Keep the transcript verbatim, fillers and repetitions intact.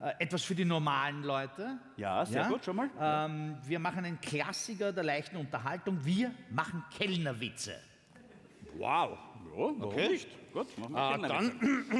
Äh, etwas für die normalen Leute. Ja, sehr gut, schon mal. Ähm, wir machen einen Klassiker der leichten Unterhaltung. Wir machen Kellnerwitze. Wow. Ja, warum Okay. nicht? Gut, machen wir Ah, Kellnerwitze. dann